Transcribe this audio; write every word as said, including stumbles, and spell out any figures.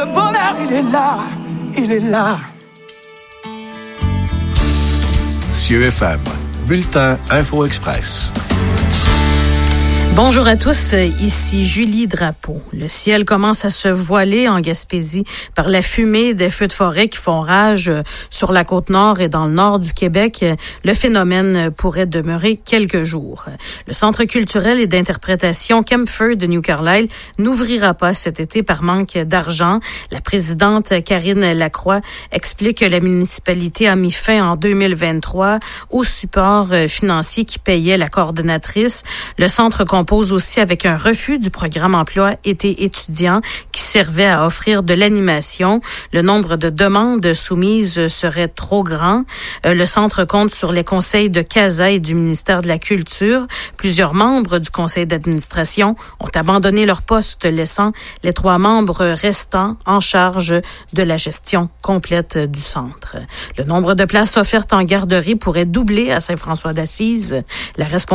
le bonheur, il est là, il est là. Cieux F M, Bulletin Info Express. Bonjour à tous, ici Julie Drapeau. Le ciel commence à se voiler en Gaspésie par la fumée des feux de forêt qui font rage sur la côte nord et dans le nord du Québec. Le phénomène pourrait demeurer quelques jours. Le Centre culturel et d'interprétation Kempfer de New Carlisle n'ouvrira pas cet été par manque d'argent. La présidente Karine Lacroix explique que la municipalité a mis fin en deux mille vingt-trois au support financier qui payait la coordonnatrice. Le centre compose aussi avec un refus du programme emploi été étudiant qui servait à offrir de l'animation. Le nombre de demandes soumises serait trop grand. Le centre compte sur les conseils de CASA et du ministère de la Culture. Plusieurs membres du conseil d'administration ont abandonné leur poste, laissant les trois membres restants en charge de la gestion complète du centre. Le nombre de places offertes en garderie pourrait doubler à Saint-François-d'Assise. La responsabilité